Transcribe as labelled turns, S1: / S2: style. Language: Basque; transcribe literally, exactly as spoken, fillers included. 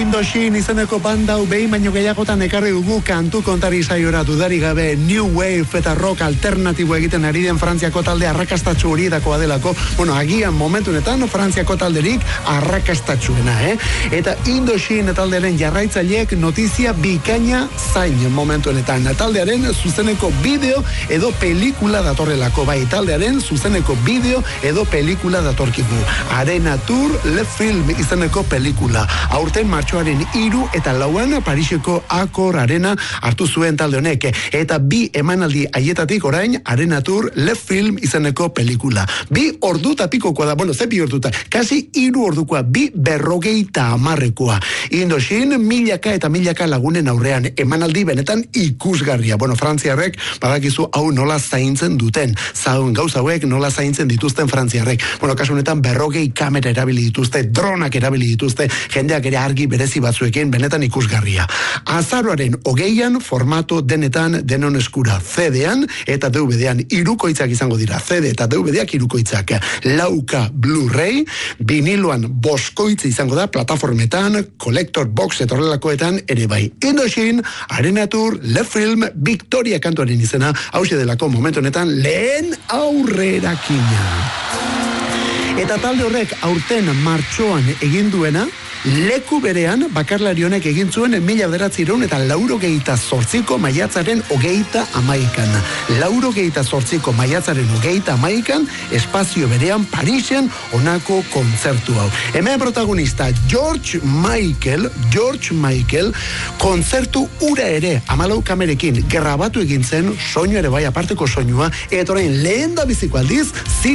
S1: Indochine izeneko banda hau behin baino gehiagotan ekarri dugu kantu kontari saiora dudari gabe New Wave eta rock alternatibo egiten ari den Frantziako talde arrakastatsu horietakoa delako, bueno, agian momentunetan Frantziako talderik arrakastatsuena, eh? Eta Indochine taldearen jarraitzaileek notizia bikaina zain momentunetan. Taldearen zuzeneko bideo edo pelikula datorrelako, bai, taldearen zuzeneko bideo edo pelikula datorkigu. Arena Tour Le Film izeneko pelikula. Aurten martxoaren hiru eta lauan Pariseko Accor Arena hartu zuen talde honek, eta bi emanaldi haietatik orain Arena Tour Le Film izeneko pelikula. Bi orduta pikokoa da, bueno, ze bi orduta, kasi hiru ordukoa, bi berrogeita hamarrekoa. Indochine milaka eta milaka lagunen aurrean, emanaldi benetan ikusgarria. Bueno, frantziarrek badakizu hau nola zaintzen duten, zaun gauza hauek nola zaintzen dituzten frantziarrek. Bueno, kasu honetan berrogei kamera erabili dituzte, dronak erabili dituzte, jendeak ere argi berezi batzuekin benetan ikusgarria. Azaroaren hogeian formato denetan denon eskura, C D-an eta D V D-an hirukoitzak izango dira, C D eta D V D-ak hirukoitzak. Lauka Blu-ray, viniloan boskoitza izango da plataformetan, collector box etorrelakoetan ere bai. Indochine, Arena Tour, Le Film, Victoria kantuaren izena, hauxe delako momentu honetan lehen aurrerakina. Eta talde horrek aurten martxoan egin duena, leku berean bakarlari honek egin zuen mila bederatziehun eta laurogeita zortziko maiatzaren hogeita hamaikan. Laurogeita zortziko maiatzaren hogeita hamaikan, espazio berean Parisen honako kontzertu hau. Hemen protagonista George Michael, George Michael, kontzertu ura ere hamalau kamerekin grabatu egin zen, soinu ere bai aparteko soinua, eta orain lehen da biziko aldiz,